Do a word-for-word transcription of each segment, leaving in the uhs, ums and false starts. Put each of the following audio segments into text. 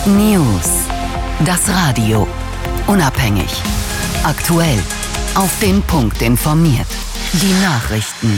News. Das Radio. Unabhängig. Aktuell. Auf den Punkt informiert. Die Nachrichten.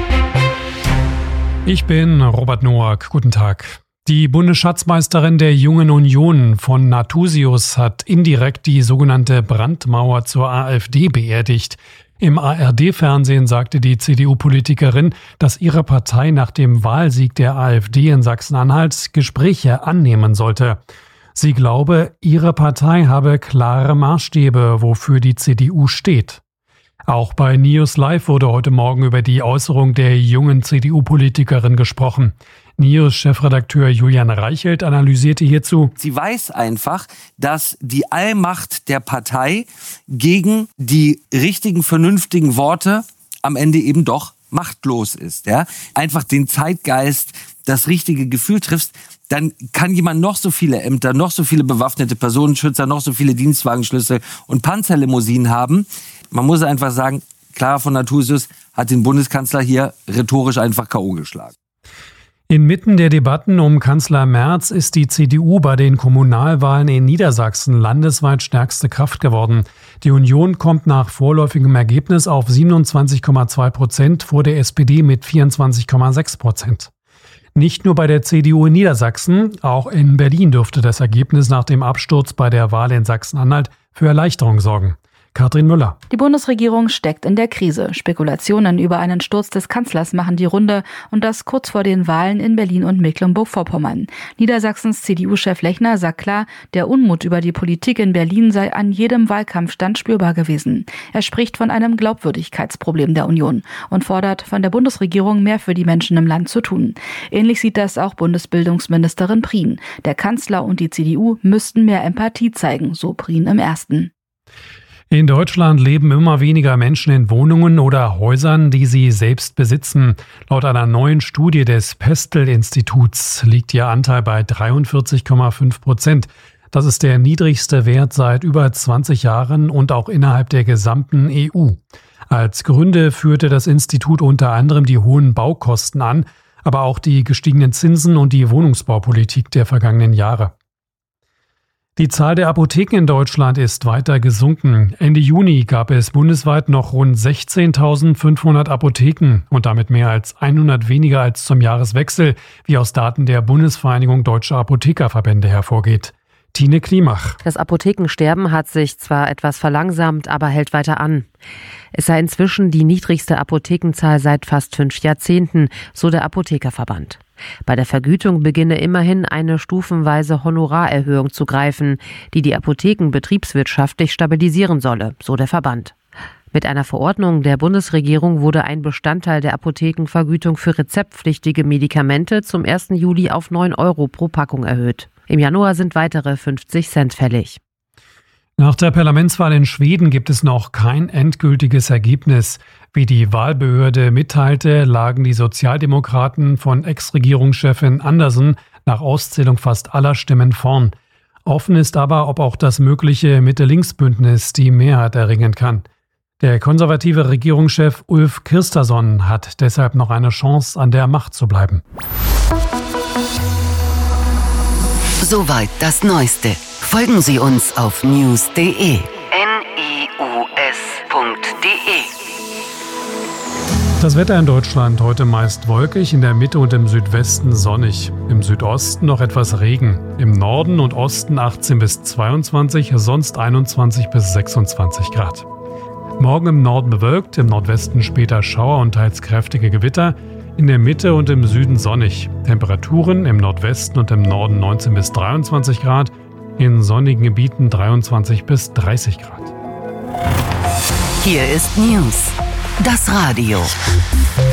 Ich bin Robert Noack. Guten Tag. Die Bundesschatzmeisterin der Jungen Union von Nathusius hat indirekt die sogenannte Brandmauer zur AfD beerdigt. Im A R D-Fernsehen sagte die C D U-Politikerin, dass ihre Partei nach dem Wahlsieg der AfD in Sachsen-Anhalt Gespräche annehmen sollte. Sie glaube, ihre Partei habe klare Maßstäbe, wofür die C D U steht. Auch bei News Live wurde heute Morgen über die Äußerung der jungen C D U-Politikerin gesprochen. News-Chefredakteur Julian Reichelt analysierte hierzu: Sie weiß einfach, dass die Allmacht der Partei gegen die richtigen, vernünftigen Worte am Ende eben doch machtlos ist. Ja? Einfach den Zeitgeist, das richtige Gefühl triffst, dann kann jemand noch so viele Ämter, noch so viele bewaffnete Personenschützer, noch so viele Dienstwagenschlüssel und Panzerlimousinen haben. Man muss einfach sagen, Clara von Nathusius hat den Bundeskanzler hier rhetorisch einfach K O geschlagen. Inmitten der Debatten um Kanzler Merz ist die C D U bei den Kommunalwahlen in Niedersachsen landesweit stärkste Kraft geworden. Die Union kommt nach vorläufigem Ergebnis auf siebenundzwanzig Komma zwei Prozent vor der S P D mit vierundzwanzig Komma sechs Prozent. Nicht nur bei der C D U in Niedersachsen, auch in Berlin dürfte das Ergebnis nach dem Absturz bei der Wahl in Sachsen-Anhalt für Erleichterung sorgen. Katrin Müller. Die Bundesregierung steckt in der Krise. Spekulationen über einen Sturz des Kanzlers machen die Runde und das kurz vor den Wahlen in Berlin und Mecklenburg-Vorpommern. Niedersachsens C D U-Chef Lechner sagt klar, der Unmut über die Politik in Berlin sei an jedem Wahlkampfstand spürbar gewesen. Er spricht von einem Glaubwürdigkeitsproblem der Union und fordert von der Bundesregierung mehr für die Menschen im Land zu tun. Ähnlich sieht das auch Bundesbildungsministerin Prien. Der Kanzler und die C D U müssten mehr Empathie zeigen, so Prien im Ersten. In Deutschland leben immer weniger Menschen in Wohnungen oder Häusern, die sie selbst besitzen. Laut einer neuen Studie des Pestel-Instituts liegt ihr Anteil bei dreiundvierzig Komma fünf Prozent. Das ist der niedrigste Wert seit über zwanzig Jahren und auch innerhalb der gesamten E U. Als Gründe führte das Institut unter anderem die hohen Baukosten an, aber auch die gestiegenen Zinsen und die Wohnungsbaupolitik der vergangenen Jahre. Die Zahl der Apotheken in Deutschland ist weiter gesunken. Ende Juni gab es bundesweit noch rund sechzehntausendfünfhundert Apotheken und damit mehr als hundert weniger als zum Jahreswechsel, wie aus Daten der Bundesvereinigung Deutscher Apothekerverbände hervorgeht. Tine Klimach. Das Apothekensterben hat sich zwar etwas verlangsamt, aber hält weiter an. Es sei inzwischen die niedrigste Apothekenzahl seit fast fünf Jahrzehnten, so der Apothekerverband. Bei der Vergütung beginne immerhin eine stufenweise Honorarerhöhung zu greifen, die die Apotheken betriebswirtschaftlich stabilisieren solle, so der Verband. Mit einer Verordnung der Bundesregierung wurde ein Bestandteil der Apothekenvergütung für rezeptpflichtige Medikamente zum ersten Juli auf neun Euro pro Packung erhöht. Im Januar sind weitere fünfzig Cent fällig. Nach der Parlamentswahl in Schweden gibt es noch kein endgültiges Ergebnis. Wie die Wahlbehörde mitteilte, lagen die Sozialdemokraten von Ex-Regierungschefin Andersson nach Auszählung fast aller Stimmen vorn. Offen ist aber, ob auch das mögliche Mitte-Links-Bündnis die Mehrheit erringen kann. Der konservative Regierungschef Ulf Kristersson hat deshalb noch eine Chance, an der Macht zu bleiben. Soweit das Neueste. Folgen Sie uns auf news punkt de. N I U S punkt de. Das Wetter in Deutschland heute meist wolkig, in der Mitte und im Südwesten sonnig. Im Südosten noch etwas Regen. Im Norden und Osten achtzehn bis zweiundzwanzig, sonst einundzwanzig bis sechsundzwanzig Grad. Morgen im Norden bewölkt, im Nordwesten später Schauer und teils kräftige Gewitter. In der Mitte und im Süden sonnig. Temperaturen im Nordwesten und im Norden neunzehn bis dreiundzwanzig Grad. In sonnigen Gebieten dreiundzwanzig bis dreißig Grad. Hier ist News. Das Radio.